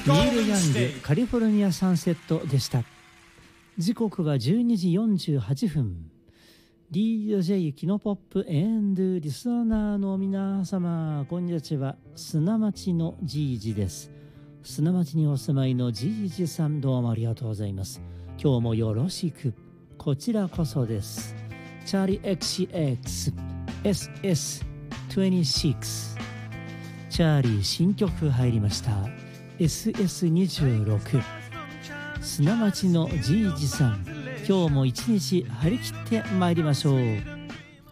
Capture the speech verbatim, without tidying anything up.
ニール・ヤングカリフォルニアサンセットでした。時刻はじゅうにじよんじゅうはちふん。 ディージェー キノポップ&リスナーの皆様、こんにちは。砂町のじいじです。砂町にお住まいのじいじさん、どうもありがとうございます。今日もよろしく。こちらこそです。チャーリー エックスシーエックス エスエスにじゅうろく チャーリー新曲入りました。 エスエスにじゅうろく。 砂町のじいじさん、今日も一日張り切ってまいりましょう。